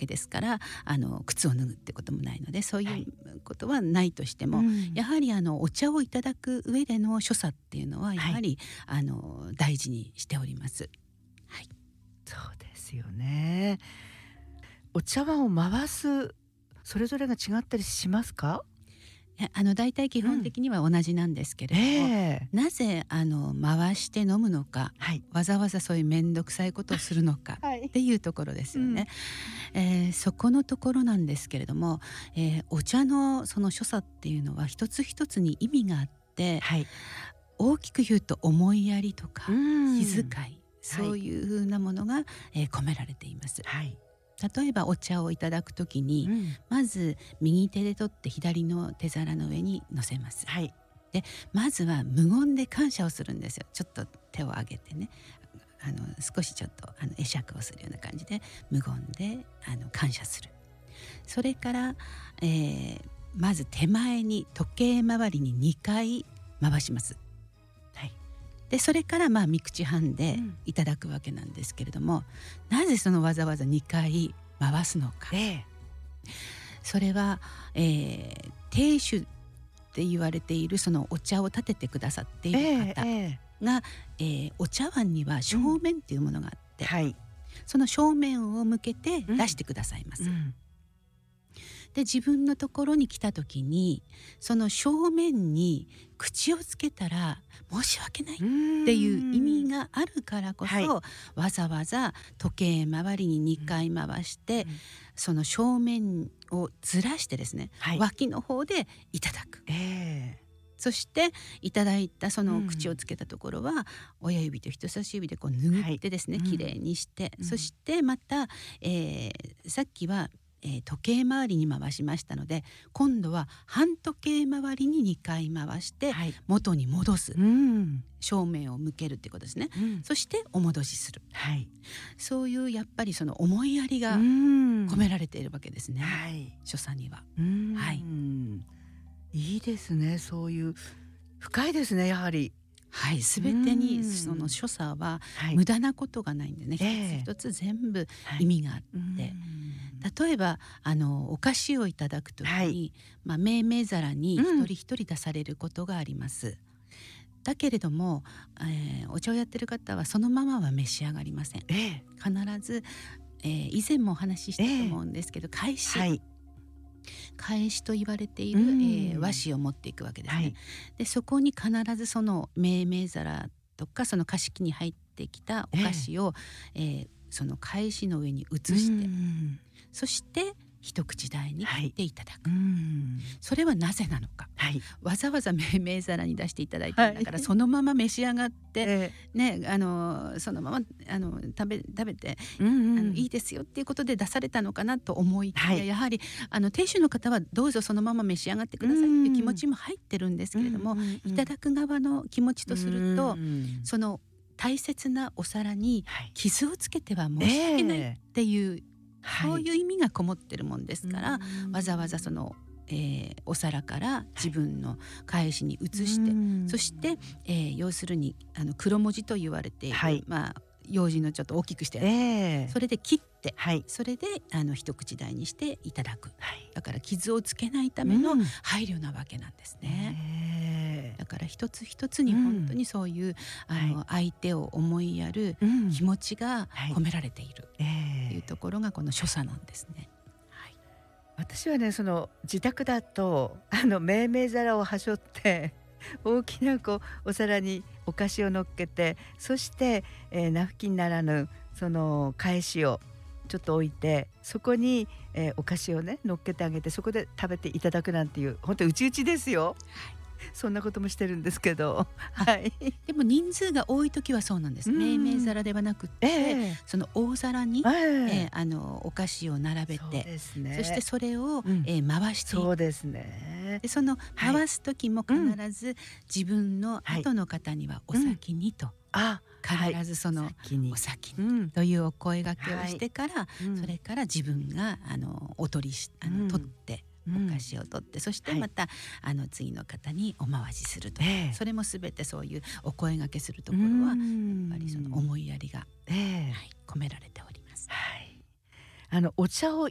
けですから、靴を脱ぐってこともないので、そういうことはないとしても、やはりお茶をいただく上での所作っていうのはやはり、大事にしております。はい、 そうですよね。お茶碗を回すそれぞれが違ったりしますか？ 大体基本的には同じなんですけれども、なぜ回して飲むのか、わざわざそういう面倒くさいことをするのかっていうところですよね。そこのところなんですけれども、お茶のその所作っていうのは一つ一つに意味があって、大きく言うと思いやりとか気遣い、そういうふうなものが、込められています。例えばお茶をいただくときに、まず右手で取って左の手皿の上に乗せます。でまずは無言で感謝をするんですよ。ちょっと手を上げてね、少しちょっと会釈をするような感じで無言で感謝する。それから、まず手前に時計回りに2回回します。でそれから三口半でいただくわけなんですけれども、なぜそのわざわざ2回回すのか、それは、亭主って言われているそのお茶を立ててくださっている方が、お茶碗には正面っていうものがあって、その正面を向けて出してくださいます。で自分のところに来た時にその正面に口をつけたら申し訳ないっていう意味があるからこそ、わざわざ時計回りに2回回して、その正面をずらしてですね、脇の方でいただく。そしていただいたその口をつけたところは、親指と人差し指でこう拭ってですね、きれいにして、そしてまた、さっきは時計回りに回しましたので、今度は半時計回りに2回回して元に戻す、正面を向けるっていうことですね。そしてお戻しする、そういうやっぱりその思いやりが込められているわけですね、所作には。 いいですね。そういう深いですね、やはり。 全てにその所作は無駄なことがないんでね、一つ一つ全部意味があって、例えばお菓子をいただくときに、命名皿に一人一人出されることがあります。だけれども、お茶をやってる方はそのままは召し上がりません。必ず、以前もお話ししたと思うんですけど、返しと言われている、和紙を持っていくわけですね。でそこに必ずその命名皿とかその菓子器に入ってきたお菓子を、その返しの上に移して、そして一口大に切っていただく、それはなぜなのか、わざわざ命名皿に出していただいてるんだから、そのまま召し上がって、そのまま食べて、いいですよっていうことで出されたのかなと思いきや、やはり亭主の方はどうぞそのまま召し上がってくださいっていう気持ちも入ってるんですけれども、いただく側の気持ちとすると、その大切なお皿に傷をつけては申し訳ないっていう、そういう意味がこもってるもんですから、わざわざその、お皿から自分の返しに移して、そして、要するに黒文字と言われている、用心のちょっと大きくして、それで切って、それで一口大にしていただく、だから傷をつけないための配慮なわけなんですね。だから一つ一つに本当にそういう、相手を思いやる気持ちが込められているっていうところがこの所作なんですね。 私はね、その自宅だと命名皿をはしょって大きなお皿にお菓子を乗っけて、そして、ナフキンならぬその返しをちょっと置いて、そこに、お菓子をね乗っけてあげて、そこで食べていただくなんていう、本当うちうちですよ。そんなこともしてるんですけど、 でも人数が多い時はそうなんです。命名皿ではなくて、その大皿に、お菓子を並べて、そしてそれを、回していく。 そうですね。 でその回す時も必ず自分の後の方にはお先にと、必ずそのお先にというお声掛けをしてから、それから自分がお取り取ってお菓子を取って、そしてまた次の方にお回しすると、それも全てそういうお声掛けするところはやっぱりその思いやりが、込められております。 お茶を